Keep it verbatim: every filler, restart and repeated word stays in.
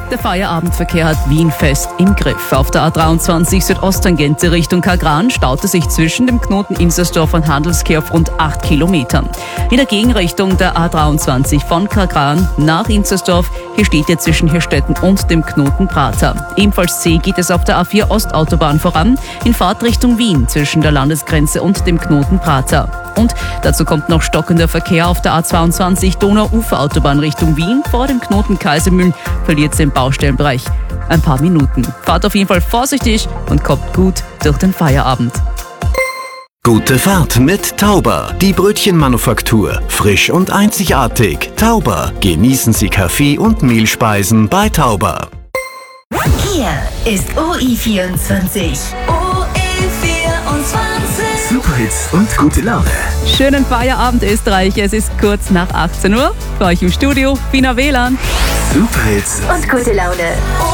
Der Feierabendverkehr hat Wien fest im Griff. Auf der A dreiundzwanzig Südosttangente Richtung Kagran staute sich zwischen dem Knoten Inzersdorf und Handelskehr auf rund acht Kilometern. In der Gegenrichtung der A dreiundzwanzig von Kagran nach Inzersdorf, hier steht ihr zwischen Hirstetten und dem Knoten Prater. Ebenfalls zäh geht es auf der A vier Ostautobahn voran, in Fahrtrichtung Wien zwischen der Landesgrenze und dem Knoten Prater. Und dazu kommt noch stockender Verkehr auf der A zweiundzwanzig Donau-Ufer-Autobahn Richtung Wien. Vor dem Knoten Kaisermühlen verliert sie im Baustellenbereich ein paar Minuten. Fahrt auf jeden Fall vorsichtig und kommt gut durch den Feierabend. Gute Fahrt mit Tauber, die Brötchenmanufaktur. Frisch und einzigartig. Tauber. Genießen Sie Kaffee und Mehlspeisen bei Tauber. Hier ist O I vierundzwanzig. O I vierundzwanzig. Superhits und gute Laune. Schönen Feierabend, Österreich. Es ist kurz nach achtzehn Uhr. Für euch im Studio, Wiener W L A N. Superhits Und gute Laune.